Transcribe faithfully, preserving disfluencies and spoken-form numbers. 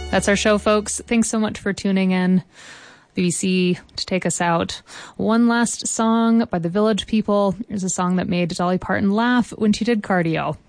That's our show, folks. Thanks so much for tuning in. B B C to take us out. One last song by the Village People. Here's a song that made Dolly Parton laugh when she did cardio.